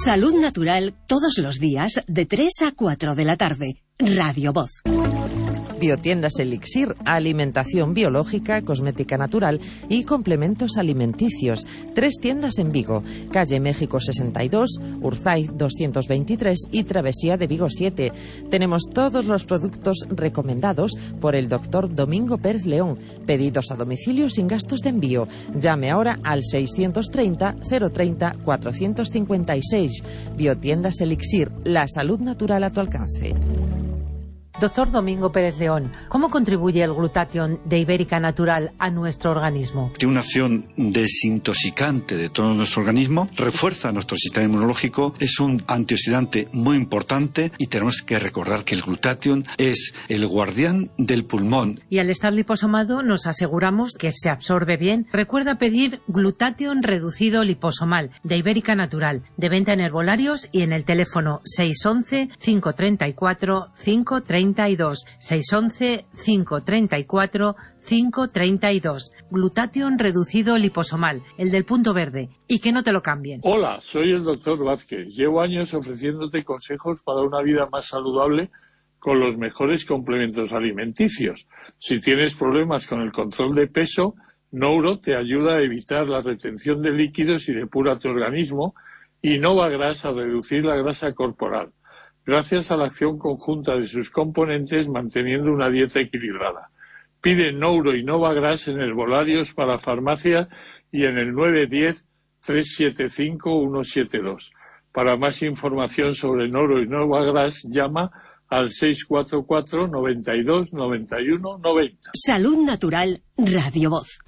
Salud Natural todos los días de 3 a 4 de la tarde. Radio Voz. Biotiendas Elixir, alimentación biológica, cosmética natural y complementos alimenticios. 3 tiendas en Vigo, calle México 62, Urzay 223 y Travesía de Vigo 7. Tenemos todos los productos recomendados por el doctor Domingo Pérez León. Pedidos a domicilio sin gastos de envío. Llame ahora al 630 030 456. Biotiendas Elixir, la salud natural a tu alcance. Doctor Domingo Pérez León, ¿cómo contribuye el glutatión de Ibérica Natural a nuestro organismo? Tiene una acción desintoxicante de todo nuestro organismo, refuerza nuestro sistema inmunológico, es un antioxidante muy importante y tenemos que recordar que el glutatión es el guardián del pulmón. Y al estar liposomado nos aseguramos que se absorbe bien. Recuerda pedir glutatión reducido liposomal de Ibérica Natural, de venta en herbolarios y en el teléfono 611 534 532. 611 534 532. Glutatión reducido liposomal, el del punto verde. Y que no te lo cambien. Hola, soy el doctor Vázquez. Llevo años ofreciéndote consejos para una vida más saludable con los mejores complementos alimenticios. Si tienes problemas con el control de peso, Nouro te ayuda a evitar la retención de líquidos y depura tu organismo, y Novagras a reducir la grasa corporal, gracias a la acción conjunta de sus componentes manteniendo una dieta equilibrada. Pide Nouro y Novagras en herbolarios para farmacia y en el 910-375-172. Para más información sobre Nouro y Novagras, llama al 644 92 91 90. Salud Natural, Radio Voz.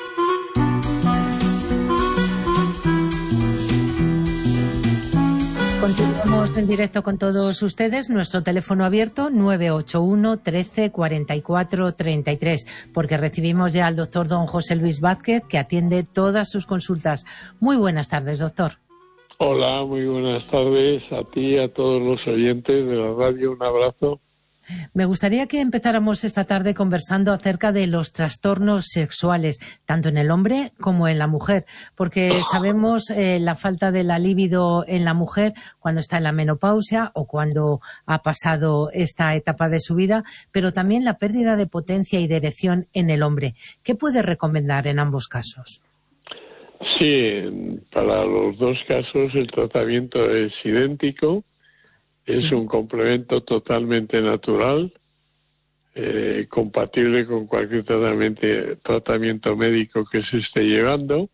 Continuamos en directo con todos ustedes. Nuestro teléfono abierto 981 13 44 33, porque recibimos ya al doctor don José Luis Vázquez, que atiende todas sus consultas. Muy buenas tardes, doctor. Hola, muy buenas tardes a ti y a todos los oyentes de la radio. Un abrazo. Me gustaría que empezáramos esta tarde conversando acerca de los trastornos sexuales, tanto en el hombre como en la mujer, porque sabemos la falta de la libido en la mujer cuando está en la menopausia o cuando ha pasado esta etapa de su vida, pero también la pérdida de potencia y de erección en el hombre. ¿Qué puede recomendar en ambos casos? Sí, para los dos casos el tratamiento es idéntico. Es un complemento totalmente natural, compatible con cualquier tratamiento médico que se esté llevando,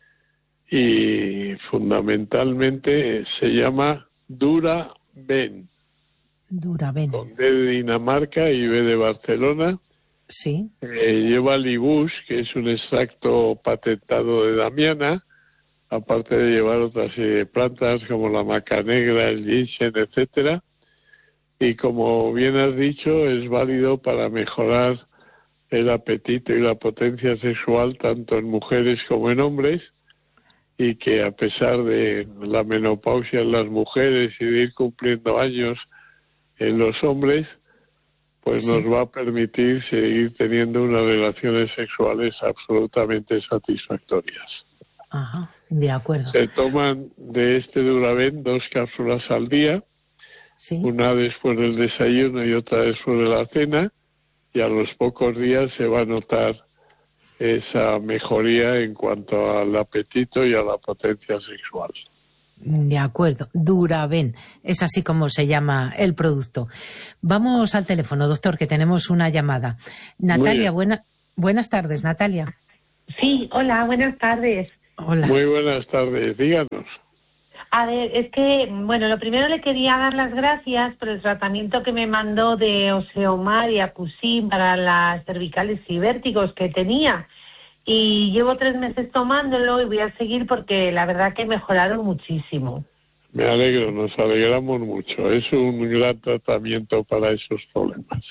y fundamentalmente se llama Dura-Ben. Dura-Ben. Con D de Dinamarca y B de Barcelona. Sí. Lleva Libush, que es un extracto patentado de Damiana, aparte de llevar otra serie de plantas como la maca negra, el ginseng, etcétera. Y como bien has dicho, es válido para mejorar el apetito y la potencia sexual tanto en mujeres como en hombres, y que a pesar de la menopausia en las mujeres y de ir cumpliendo años en los hombres, pues nos va a permitir seguir teniendo unas relaciones sexuales absolutamente satisfactorias. Ajá, de acuerdo. Se toman de este Duraben 2 cápsulas al día, una después del desayuno y otra después de la cena, y a los pocos días se va a notar esa mejoría en cuanto al apetito y a la potencia sexual. De acuerdo, Duraben, es así como se llama el producto. Vamos al teléfono, doctor, que tenemos una llamada. Natalia, buenas tardes, Natalia. Sí, hola, buenas tardes. Hola. Muy buenas tardes, díganos. A ver, es que, bueno, lo primero le quería dar las gracias por el tratamiento que me mandó de Oseomar y Acusim para las cervicales y vértigos que tenía. Y llevo 3 meses tomándolo y voy a seguir porque la verdad que mejoraron muchísimo. Me alegro, nos alegramos mucho. Es un gran tratamiento para esos problemas.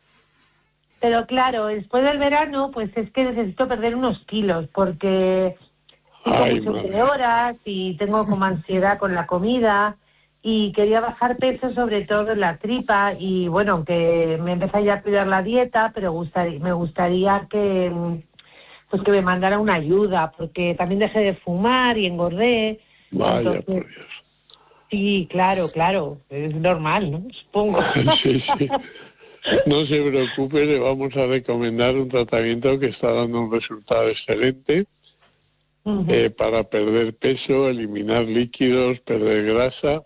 Pero claro, después del verano, pues es que necesito perder unos kilos porque tengo muchas horas y tengo como ansiedad con la comida y quería bajar peso, sobre todo en la tripa, y bueno, aunque me empecé ya a cuidar la dieta, pero me gustaría que me mandara una ayuda, porque también dejé de fumar y engordé. Vaya, entonces, por Dios. Sí, claro, es normal, ¿no? Supongo. Sí. No se preocupe, le vamos a recomendar un tratamiento que está dando un resultado excelente para perder peso, eliminar líquidos, perder grasa.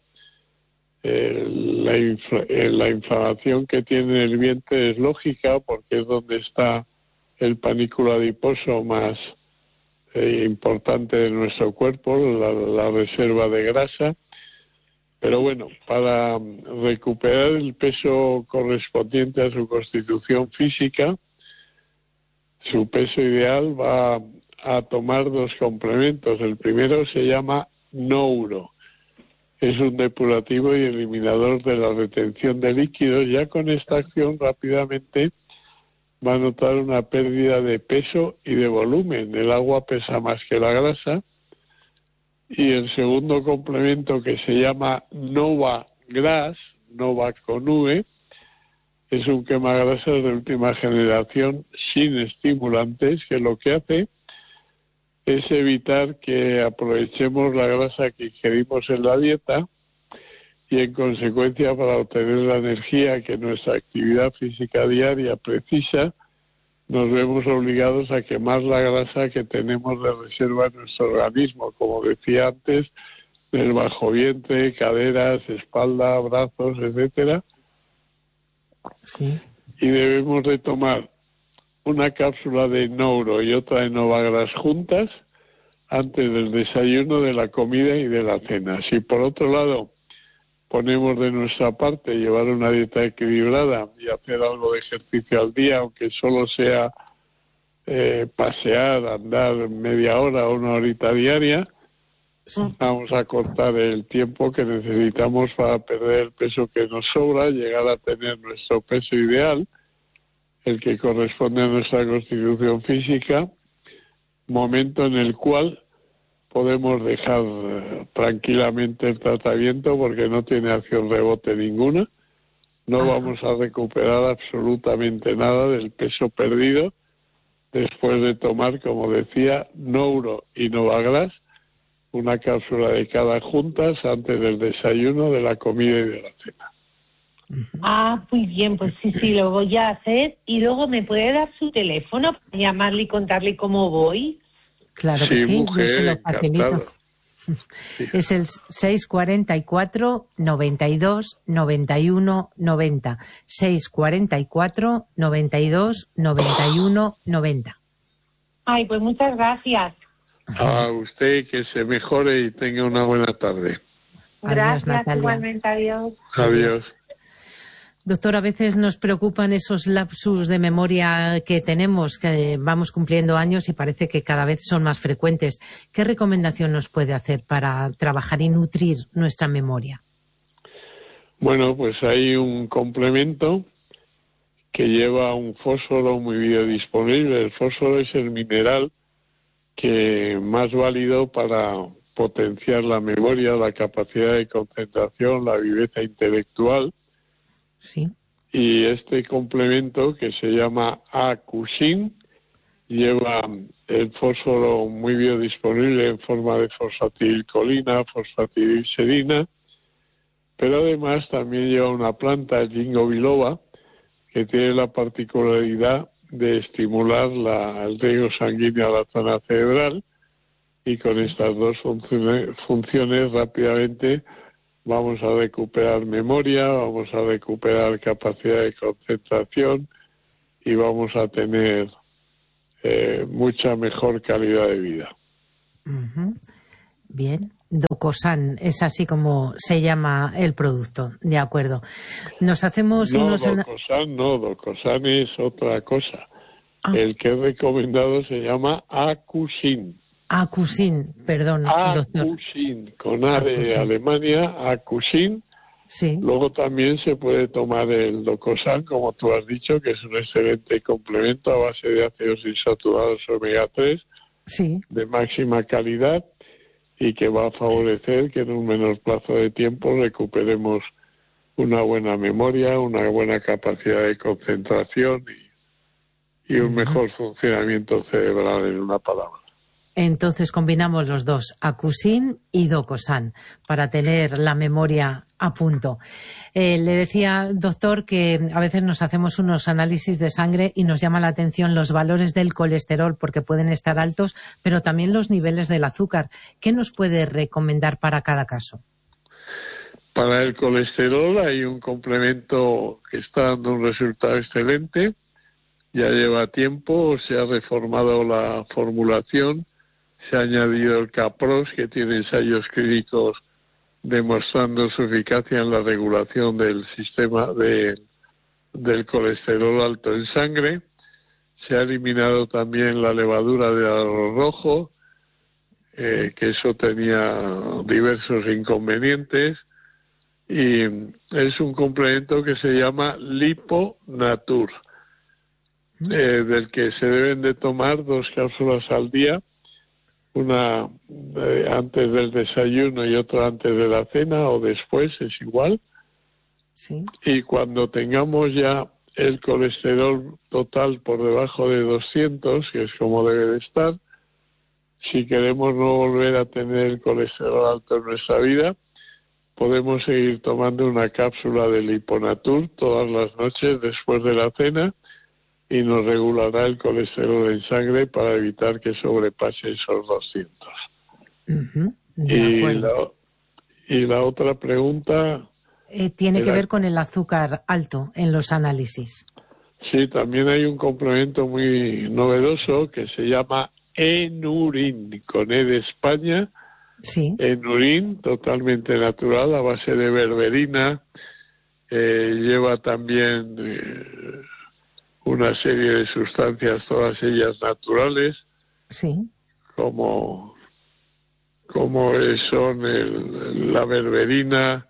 La inflamación que tiene el vientre es lógica porque es donde está el panículo adiposo más importante de nuestro cuerpo, la reserva de grasa. Pero bueno, para recuperar el peso correspondiente a su constitución física, su peso ideal va a tomar 2 complementos. El primero se llama Nouro. Es un depurativo y eliminador de la retención de líquidos. Ya con esta acción rápidamente va a notar una pérdida de peso y de volumen. El agua pesa más que la grasa. Y el segundo complemento, que se llama Nova Gras, Nova con V, es un quemagrasas de última generación sin estimulantes, que lo que hace es evitar que aprovechemos la grasa que ingerimos en la dieta y en consecuencia, para obtener la energía que nuestra actividad física diaria precisa, nos vemos obligados a quemar la grasa que tenemos de reserva en nuestro organismo, como decía antes, del bajo vientre, caderas, espalda, brazos, etcétera. Sí. Y debemos de tomar una cápsula de Nouro y otra de Novagras juntas antes del desayuno, de la comida y de la cena. Si por otro lado ponemos de nuestra parte llevar una dieta equilibrada y hacer algo de ejercicio al día, aunque solo sea pasear, andar media hora o 1 horita diaria, vamos a cortar el tiempo que necesitamos para perder el peso que nos sobra, llegar a tener nuestro peso ideal, el que corresponde a nuestra constitución física, momento en el cual podemos dejar tranquilamente el tratamiento porque no tiene acción rebote ninguna. No vamos a recuperar absolutamente nada del peso perdido después de tomar, como decía, Nouro y Novagras, una cápsula de cada juntas antes del desayuno, de la comida y de la cena. Muy bien, pues sí, lo voy a hacer. Y luego, ¿me puede dar su teléfono para llamarle y contarle cómo voy? Claro que sí, mujer, yo se lo facilito. Sí. Es el 644 92 91 90. 644 92 91 90. Ay, pues muchas gracias. A usted, que se mejore y tenga una buena tarde. Gracias, Natalia. igualmente, adiós. Adiós. Doctor, a veces nos preocupan esos lapsus de memoria que tenemos, que vamos cumpliendo años y parece que cada vez son más frecuentes. ¿Qué recomendación nos puede hacer para trabajar y nutrir nuestra memoria? Bueno, pues hay un complemento que lleva un fósforo muy biodisponible. El fósforo es el mineral que más válido para potenciar la memoria, la capacidad de concentración, la viveza intelectual. Sí. Y este complemento, que se llama Acusin, lleva el fósforo muy biodisponible en forma de fosfatidilcolina, fosfatidilserina, pero además también lleva una planta, Ginkgo biloba, que tiene la particularidad de estimular el riego sanguíneo a la zona cerebral, y con estas 2 funciones rápidamente vamos a recuperar memoria, vamos a recuperar capacidad de concentración y vamos a tener mucha mejor calidad de vida. Bien. Docosan, es así como se llama el producto, de acuerdo. Nos hacemos Docosan es otra cosa. El que he recomendado se llama Acusin. Acusin, perdón, doctor. Acusin, con A de Alemania, Acusin. Sí. Luego también se puede tomar el Docosan, como tú has dicho, que es un excelente complemento a base de ácidos insaturados omega 3, sí, de máxima calidad, y que va a favorecer que en un menor plazo de tiempo recuperemos una buena memoria, una buena capacidad de concentración y un mejor funcionamiento cerebral, en una palabra. Entonces combinamos los dos, Acusin y Docosan, para tener la memoria a punto. Le decía, doctor, que a veces nos hacemos unos análisis de sangre y nos llama la atención los valores del colesterol, porque pueden estar altos, pero también los niveles del azúcar. ¿Qué nos puede recomendar para cada caso? Para el colesterol hay un complemento que está dando un resultado excelente. Ya lleva tiempo, se ha reformado la formulación, se ha añadido el Capros, que tiene ensayos clínicos demostrando su eficacia en la regulación del sistema del colesterol alto en sangre. Se ha eliminado también la levadura de arroz rojo, que eso tenía diversos inconvenientes. Y es un complemento que se llama Liponatur, del que se deben de tomar 2 cápsulas al día, una antes del desayuno y otra antes de la cena o después, es igual. Sí. Y cuando tengamos ya el colesterol total por debajo de 200, que es como debe de estar, si queremos no volver a tener el colesterol alto en nuestra vida, podemos seguir tomando una cápsula de Liponatur todas las noches después de la cena y nos regulará el colesterol en sangre para evitar que sobrepase esos 200. Y la otra pregunta... tiene que ver con el azúcar alto en los análisis. Sí, también hay un complemento muy novedoso que se llama Enurin, con E de España. Sí. Enurin, totalmente natural, a base de berberina. Lleva también... una serie de sustancias, todas ellas naturales, sí, como son la berberina,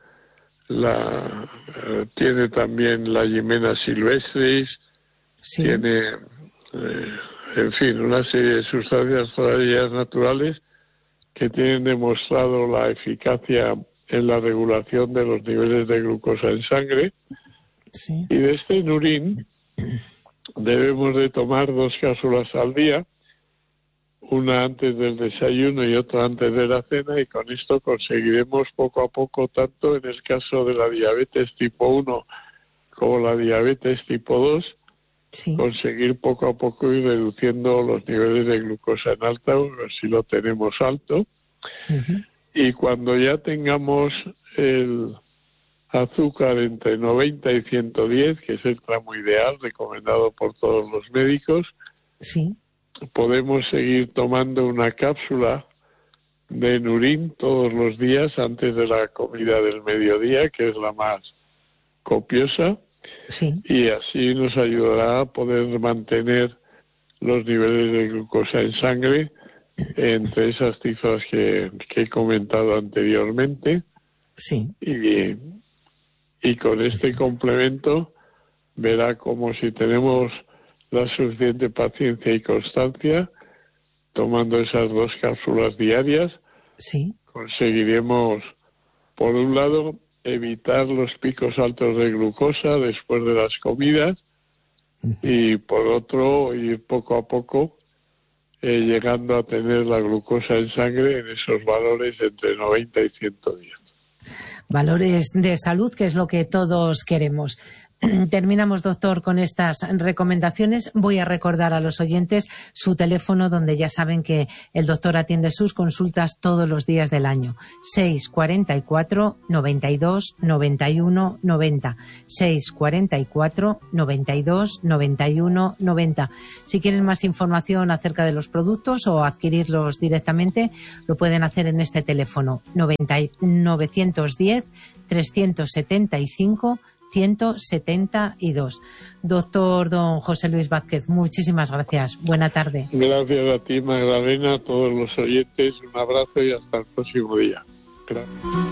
tiene también la Gimena silvestris, sí, tiene, en fin, una serie de sustancias, todas ellas naturales, que tienen demostrado la eficacia en la regulación de los niveles de glucosa en sangre. sí. Y de este Enurin debemos de tomar 2 cápsulas al día, una antes del desayuno y otra antes de la cena, y con esto conseguiremos poco a poco, tanto en el caso de la diabetes tipo 1 como la diabetes tipo 2, sí, conseguir poco a poco ir reduciendo los niveles de glucosa en alta, si lo tenemos alto. Y cuando ya tengamos el azúcar entre 90 y 110, que es el tramo ideal recomendado por todos los médicos, sí, podemos seguir tomando una cápsula de Enurin todos los días antes de la comida del mediodía, que es la más copiosa, sí, y así nos ayudará a poder mantener los niveles de glucosa en sangre entre esas cifras que he comentado anteriormente. sí. Y con este complemento verá como, si tenemos la suficiente paciencia y constancia, tomando esas 2 cápsulas diarias, sí, conseguiremos, por un lado, evitar los picos altos de glucosa después de las comidas y, por otro, ir poco a poco llegando a tener la glucosa en sangre en esos valores entre 90 y 110. Valores de salud, que es lo que todos queremos. Terminamos, doctor, con estas recomendaciones. Voy a recordar a los oyentes su teléfono, donde ya saben que el doctor atiende sus consultas todos los días del año. 644 92 91 90. 644 92 91 90. Si quieren más información acerca de los productos o adquirirlos directamente, lo pueden hacer en este teléfono 910 375 172. Doctor don José Luis Vázquez, muchísimas gracias. Buena tarde. Gracias a ti, Magdalena, a todos los oyentes. Un abrazo y hasta el próximo día. Gracias.